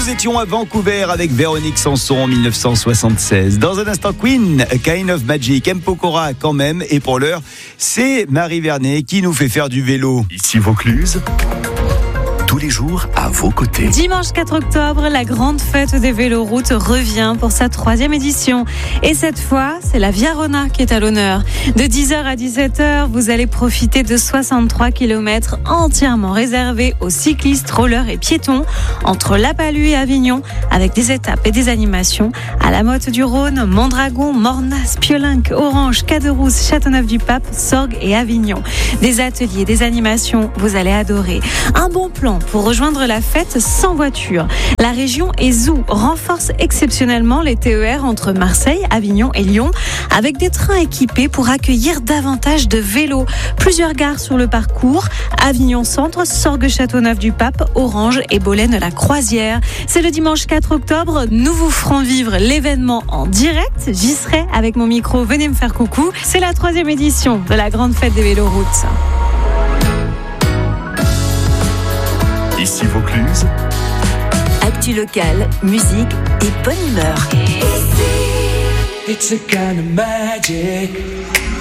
Nous étions à Vancouver avec Véronique Sanson en 1976. Dans un instant, Queen, A Kind of Magic, M. Pokora quand même. Et pour l'heure, c'est Marie Vernet qui nous fait faire du vélo. Ici Vaucluse, tous les jours à vos côtés. Dimanche 4 octobre, la grande fête des véloroutes revient pour sa 3e édition. Et cette fois, c'est la Via Rona qui est à l'honneur. De 10h à 17h, vous allez profiter de 63 km entièrement réservés aux cyclistes, rollers et piétons entre La Palue et Avignon, avec des étapes et des animations à la Motte-du-Rhône, Mondragon, Mornas, Piolenc, Orange, Caderousse, Châteauneuf-du-Pape, Sorgues et Avignon. Des ateliers, des animations, vous allez adorer. Un bon plan pour rejoindre la fête sans voiture. La région ESU renforce exceptionnellement les TER entre Marseille, Avignon et Lyon, avec des trains équipés pour accueillir davantage de vélos. Plusieurs gares sur le parcours, Avignon Centre, Sorgues, Châteauneuf-du-Pape, Orange et Bolène-la-Croisière. C'est le dimanche 4 octobre, nous vous ferons vivre l'événement en direct. J'y serai avec mon micro, venez me faire coucou. C'est la 3e édition de la grande fête des véloroutes. Ici Vaucluse, actu locale, musique et bonne humeur. It's a kind of magic.